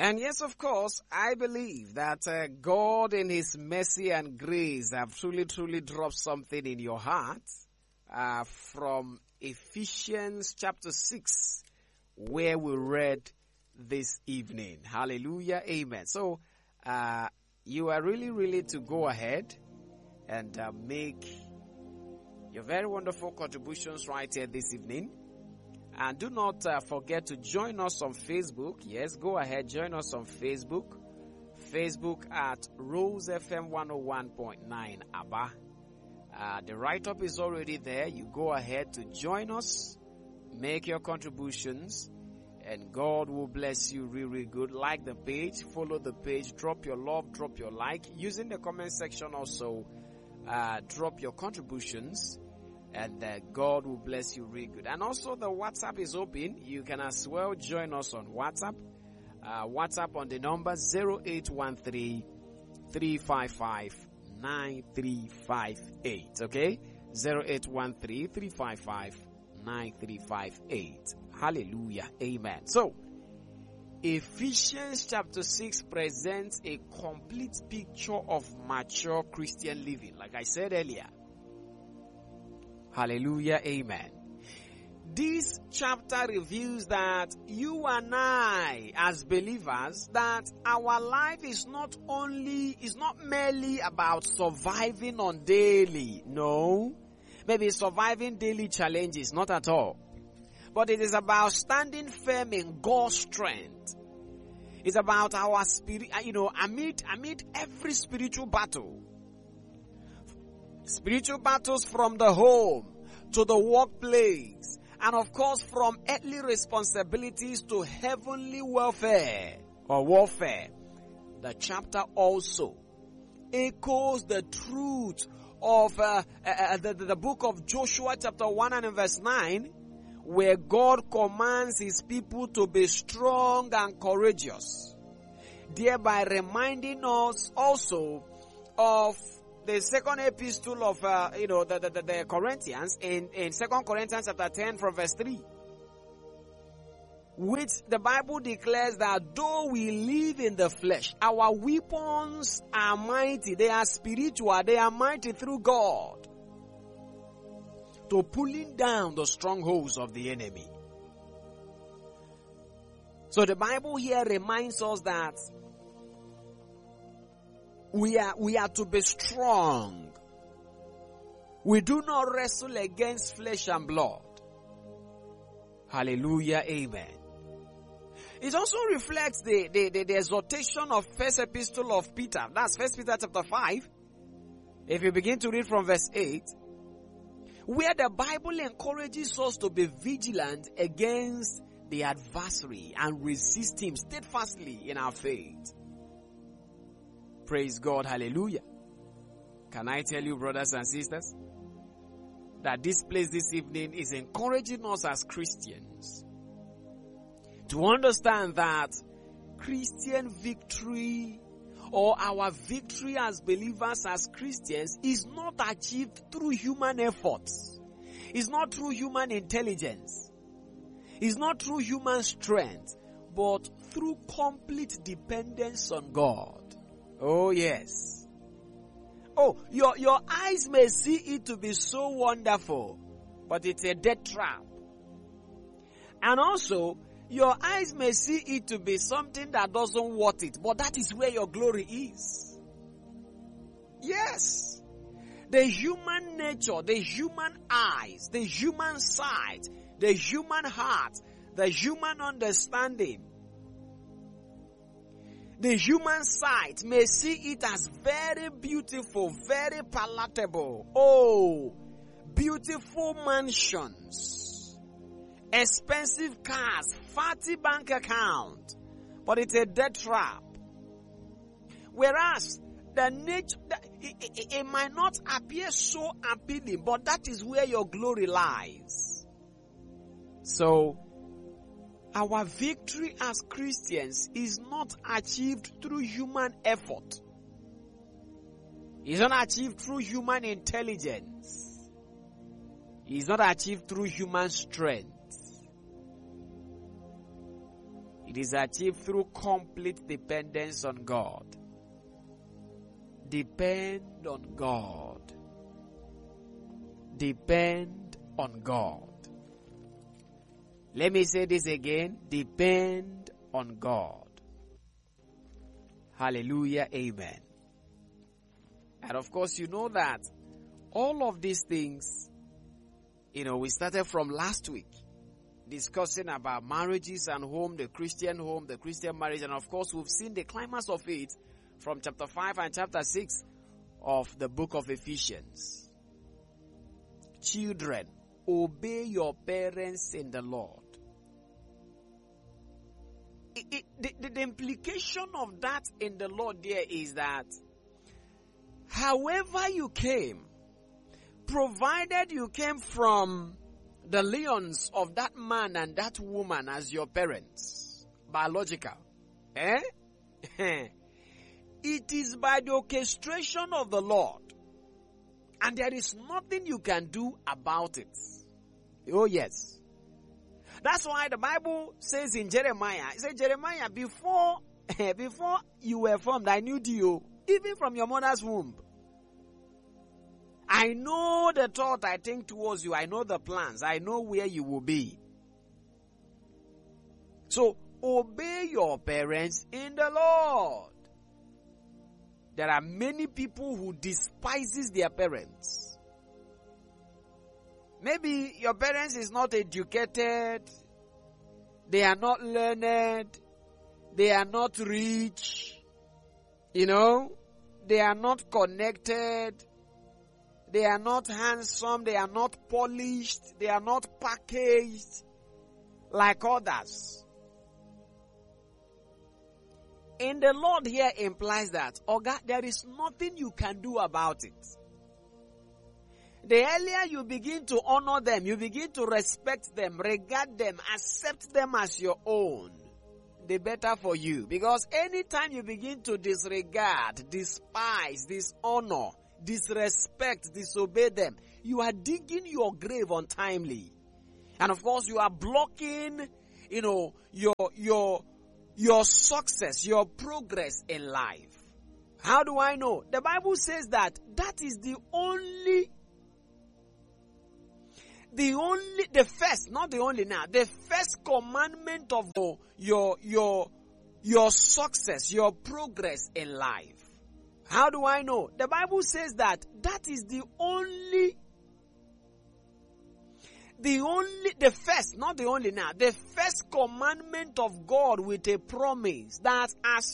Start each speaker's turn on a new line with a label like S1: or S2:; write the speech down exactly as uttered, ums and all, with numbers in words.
S1: And yes, of course, I believe that uh, God in His mercy and grace have truly, truly dropped something in your heart uh, from Ephesians chapter six, where we read this evening. Hallelujah. Amen. So, uh, you are really, really to go ahead and uh, make your very wonderful contributions right here this evening. And do not uh, forget to join us on Facebook. Yes, go ahead, join us on Facebook. Facebook at Rose F M one oh one point nine Abba. Uh, the write-up is already there. You go ahead to join us, make your contributions, and God will bless you really, really good. Like the page, follow the page, drop your love, drop your like. Using the comment section also, uh, drop your contributions. And uh, God will bless you really good. And also the WhatsApp is open. You can as well join us on WhatsApp. Uh, WhatsApp on the number zero eight one three, three five five, nine three five eight. Okay? zero eight one three, three five five, nine three five eight. Hallelujah. Amen. So, Ephesians chapter six presents a complete picture of mature Christian living. Like I said earlier. Hallelujah. Amen. This chapter reveals that you and I, as believers, that our life is not only, is not merely about surviving on daily. No. Maybe surviving daily challenges. Not at all. But it is about standing firm in God's strength. It's about our spirit, you know, amid, amid every spiritual battle. Spiritual battles from the home to the workplace, and of course from earthly responsibilities to heavenly welfare or warfare. The chapter also echoes the truth of uh, uh, the, the book of Joshua chapter one and verse nine, where God commands His people to be strong and courageous, thereby reminding us also of the second epistle of, uh, you know, the, the, the Corinthians in, in Second Corinthians chapter ten from verse three. Which the Bible declares that though we live in the flesh, our weapons are mighty, they are spiritual, they are mighty through God to pulling down the strongholds of the enemy. So the Bible here reminds us that We are, we are to be strong. We do not wrestle against flesh and blood. Hallelujah. Amen. It also reflects the, the, the, the exhortation of first epistle of Peter. That's First Peter chapter five. If you begin to read from verse eight, where the Bible encourages us to be vigilant against the adversary and resist him steadfastly in our faith. Praise God. Hallelujah. Can I tell you, brothers and sisters, that this place this evening is encouraging us as Christians to understand that Christian victory or our victory as believers, as Christians, is not achieved through human efforts. It's not through human intelligence. It's not through human strength, but through complete dependence on God. Oh, yes. Oh, your, your eyes may see it to be so wonderful, but it's a death trap. And also, your eyes may see it to be something that doesn't worth it, but that is where your glory is. Yes. The human nature, the human eyes, the human sight, the human heart, the human understanding, the human sight may see it as very beautiful, very palatable. Oh, beautiful mansions, expensive cars, fatty bank account. But it's a death trap. Whereas the nature, it, it, it might not appear so appealing, but that is where your glory lies. So, our victory as Christians is not achieved through human effort. It's not achieved through human intelligence. It's not achieved through human strength. It is achieved through complete dependence on God. Depend on God. Depend on God. Let me say this again. Depend on God. Hallelujah. Amen. And of course, you know that all of these things, you know, we started from last week discussing about marriages and home, the Christian home, the Christian marriage. And of course, we've seen the climax of it from chapter five and chapter six of the book of Ephesians. Children, obey your parents in the Lord. It, it, the, the, the implication of that in the Lord there is that however you came, provided you came from the lions of that man and that woman as your parents, biological, eh? It is by the orchestration of the Lord, and there is nothing you can do about it. Oh yes. That's why the Bible says in Jeremiah, it says, Jeremiah, before, before you were formed, I knew you, even from your mother's womb. I know the thought I think towards you. I know the plans. I know where you will be. So, obey your parents in the Lord. There are many people who despises their parents. Maybe your parents is not educated. They are not learned. They are not rich. You know, they are not connected. They are not handsome. They are not polished. They are not packaged like others. In the Lord here implies that, oh God, there is nothing you can do about it. The earlier you begin to honor them, you begin to respect them, regard them, accept them as your own, the better for you. Because anytime you begin to disregard, despise, dishonor, disrespect, disobey them, you are digging your grave untimely. And of course, you are blocking, you know, your, your, your success, your progress in life. How do I know? The Bible says that that is the only, the only, the first, not the only now, the first commandment of your, your, your success, your progress in life. How do I know? The Bible says that that is the only, the only, the first, not the only now, the first commandment of God with a promise that as